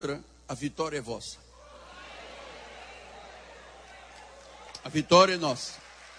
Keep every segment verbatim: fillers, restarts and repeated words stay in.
a vitória é vossa. A vitória é nossa.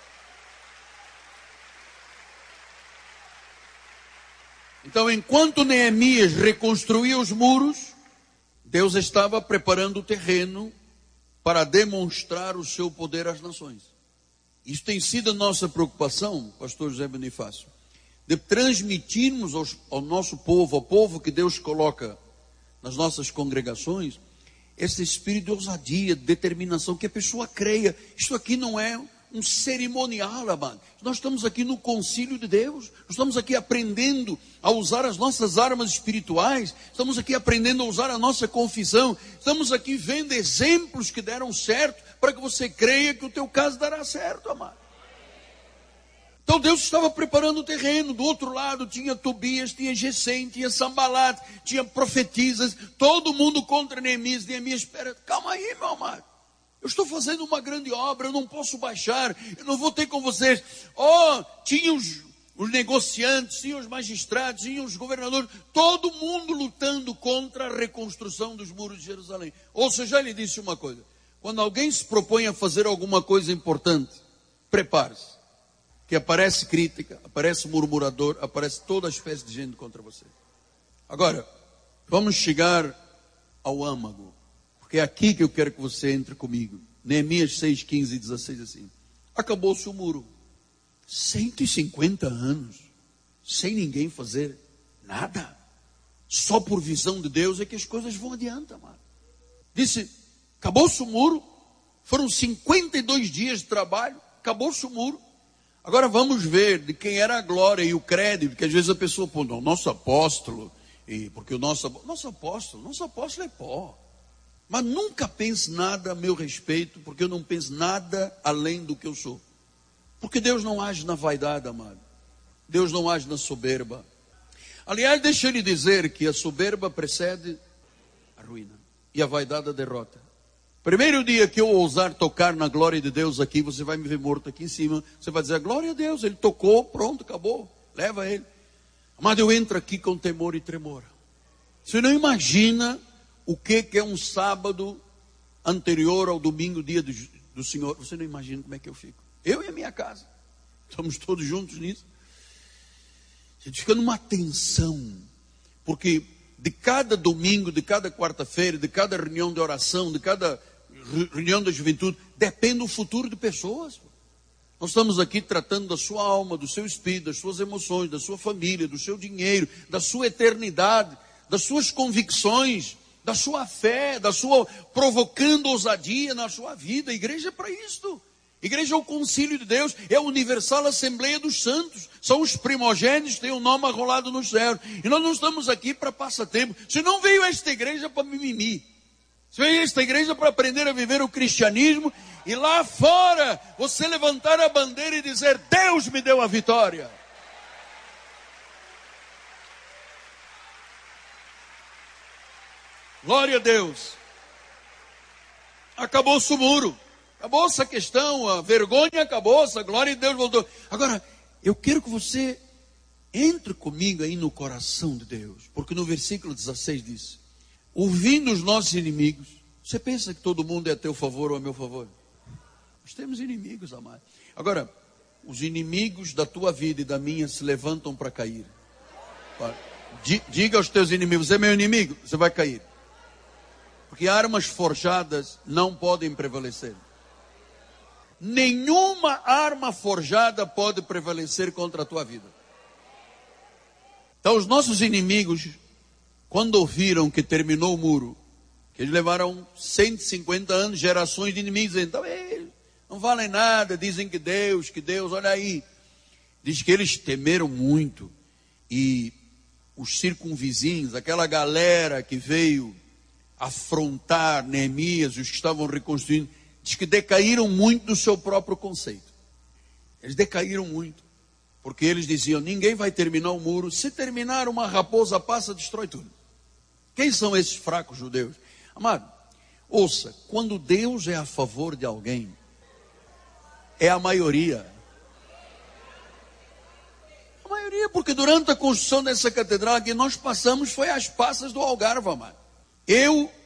Então, enquanto Neemias reconstruía os muros, Deus estava preparando o terreno para demonstrar o seu poder às nações. Isso tem sido a nossa preocupação, pastor José Bonifácio, de transmitirmos aos, ao nosso povo, ao povo que Deus coloca nas nossas congregações, esse espírito de ousadia, de determinação, que a pessoa creia. Isto aqui não é um cerimonial, amado. Nós estamos aqui no concílio de Deus. Nós estamos aqui aprendendo a usar as nossas armas espirituais. Estamos aqui aprendendo a usar a nossa confissão. Estamos aqui vendo exemplos que deram certo, para que você creia que o teu caso dará certo, amado. Então Deus estava preparando o terreno. Do outro lado tinha Tobias, tinha Gesem, tinha Sambalat, tinha profetisas, todo mundo contra Neemias. Neemias, espera, calma aí, meu amado. Eu estou fazendo uma grande obra, eu não posso baixar, eu não vou ter com vocês. Oh, tinha os, os negociantes, tinha os magistrados, tinha os governadores, todo mundo lutando contra a reconstrução dos muros de Jerusalém. Ouça, eu já lhe disse uma coisa. Quando alguém se propõe a fazer alguma coisa importante, prepare-se. Que aparece crítica, aparece murmurador, aparece toda espécie de gente contra você. Agora, vamos chegar ao âmago. Porque é aqui que eu quero que você entre comigo. Neemias seis, quinze e dezesseis assim. Acabou-se o muro. cento e cinquenta anos. Sem ninguém fazer nada. Só por visão de Deus é que as coisas vão adiante, amado. Disse, acabou-se o muro. Foram cinquenta e dois dias de trabalho. Acabou-se o muro. Agora vamos ver de quem era a glória e o crédito. Porque às vezes a pessoa, pô, não, nosso apóstolo. E porque o nosso, nosso apóstolo, nosso apóstolo é pó. Mas nunca pense nada a meu respeito, porque eu não penso nada além do que eu sou. Porque Deus não age na vaidade, amado. Deus não age na soberba. Aliás, deixa eu lhe dizer que a soberba precede a ruína. E a vaidade a derrota. Primeiro dia que eu ousar tocar na glória de Deus aqui, você vai me ver morto aqui em cima. Você vai dizer, glória a Deus, ele tocou, pronto, acabou. Leva ele. Amado, eu entro aqui com temor e tremor. Você não imagina o que, que é um sábado anterior ao domingo, dia do, do Senhor. Você não imagina como é que eu fico. Eu e a minha casa. Estamos todos juntos nisso. A gente fica numa tensão. Porque de cada domingo, de cada quarta-feira, de cada reunião de oração, de cada reunião da juventude, depende o futuro de pessoas. Nós estamos aqui tratando da sua alma, do seu espírito, das suas emoções, da sua família, do seu dinheiro, da sua eternidade, das suas convicções, da sua fé, da sua provocando ousadia na sua vida. A igreja é para isto. A igreja é o concílio de Deus, é a universal assembleia dos santos. São os primogênitos, têm o nome arrolado no céu. E nós não estamos aqui para passatempo. Você não veio a esta igreja para mimimi. Você veio a esta igreja para aprender a viver o cristianismo. E lá fora, você levantar a bandeira e dizer, Deus me deu a vitória. Glória a Deus. Acabou-se o muro. Acabou-se a questão, a vergonha acabou-se, a glória de Deus voltou. Agora, eu quero que você entre comigo aí no coração de Deus. Porque no versículo dezesseis diz, ouvindo os nossos inimigos, você pensa que todo mundo é a teu favor ou a meu favor? Nós temos inimigos, amado. Agora, os inimigos da tua vida e da minha se levantam para cair. Diga aos teus inimigos, você é meu inimigo, você vai cair. Porque armas forjadas não podem prevalecer. Nenhuma arma forjada pode prevalecer contra a tua vida. Então os nossos inimigos, quando ouviram que terminou o muro, que eles levaram cento e cinquenta anos, gerações de inimigos, então eles não valem nada, dizem que Deus, que Deus, olha aí. Diz que eles temeram muito. E os circunvizinhos, aquela galera que veio afrontar Neemias, os que estavam reconstruindo, diz que decaíram muito do seu próprio conceito. Eles decaíram muito, porque eles diziam, ninguém vai terminar o muro, se terminar uma raposa passa, destrói tudo. Quem são esses fracos judeus? Amado, ouça, quando Deus é a favor de alguém, é a maioria. A maioria, porque durante a construção dessa catedral que nós passamos foi as passas do Algarve, amado. Eu